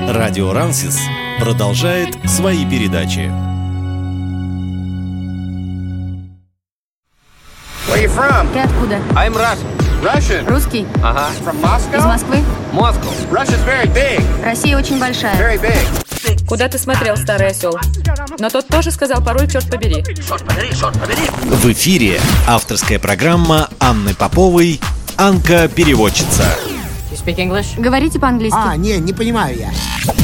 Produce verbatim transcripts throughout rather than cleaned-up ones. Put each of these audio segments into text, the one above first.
Радио Рансис продолжает свои передачи. Where you from? Ты откуда? I'm Russian. Russian? Русский? Ага. From Moscow? Из Москвы? Moscow. Russia's very big. Россия очень большая. Very big. Куда ты смотрел, старый осел? Но тот тоже сказал порой «черт побери». Черт побери, черт побери. В эфире авторская программа Анны Поповой «Анка Переводчица». You speak English? Говорите по-английски. А, не, не понимаю я.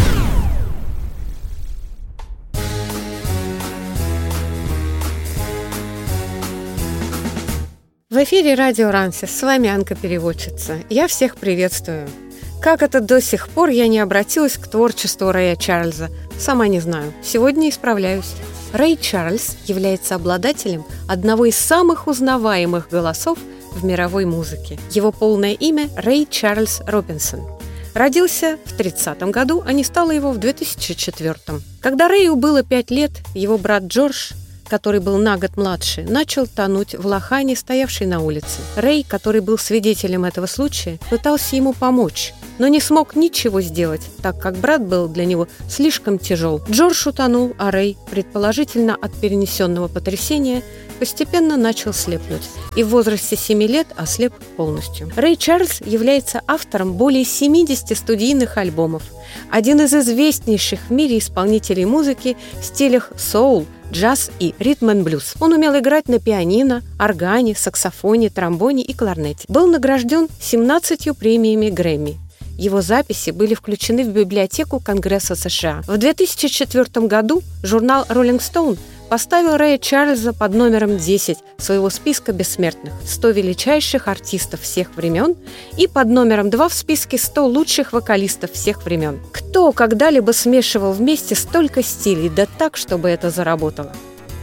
В эфире Радио Рансис, с вами Анка Переводчица. Я всех приветствую. Как это до сих пор я не обратилась к творчеству Рэя Чарльза? Сама не знаю. Сегодня исправляюсь. Рэй Чарльз является обладателем одного из самых узнаваемых голосов в мировой музыке. Его полное имя – Рэй Чарльз Робинсон. Родился в тридцатом году, а не стало его в две тысячи четвёртом. Когда Рэю было пять лет, его брат Джордж, который был на год младше, начал тонуть в лохане, стоявшей на улице. Рэй, который был свидетелем этого случая, пытался ему помочь, но не смог ничего сделать, так как брат был для него слишком тяжел. Джордж утонул, а Рэй, предположительно от перенесенного потрясения, постепенно начал слепнуть и в возрасте семи лет ослеп полностью. Рэй Чарльз является автором более семидесяти студийных альбомов, один из известнейших в мире исполнителей музыки в стилях соул, джаз и ритм-н-блюз. Он умел играть на пианино, органе, саксофоне, тромбоне и кларнете. Был награжден семнадцатью премиями Грэмми. Его записи были включены в библиотеку Конгресса США. В две тысячи четвёртом году журнал Rolling Stone поставил Рэя Чарльза под номером десять своего списка бессмертных сто величайших артистов всех времен и под номером два в списке сто лучших вокалистов всех времен. Кто когда-либо смешивал вместе столько стилей, да так, чтобы это заработало?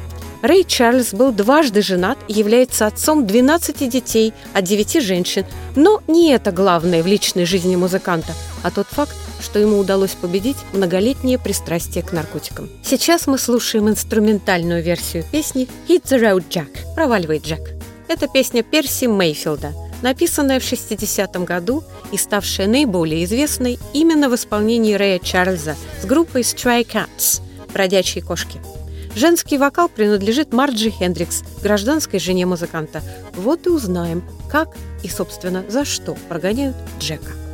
Рэй Чарльз был дважды женат и является отцом двенадцати детей от девяти женщин. Но не это главное в личной жизни музыканта, а тот факт, что ему удалось победить многолетнее пристрастие к наркотикам. Сейчас мы слушаем инструментальную версию песни «Hit the Road, Jack» – «Проваливай, Джек». Это песня Перси Мейфилда, написанная в шестидесятом году и ставшая наиболее известной именно в исполнении Рэя Чарльза с группой Stray Cats – «Бродячие кошки». Женский вокал принадлежит Марджи Хендрикс, гражданской жене музыканта. Вот и узнаем, как и, собственно, за что прогоняют Джека.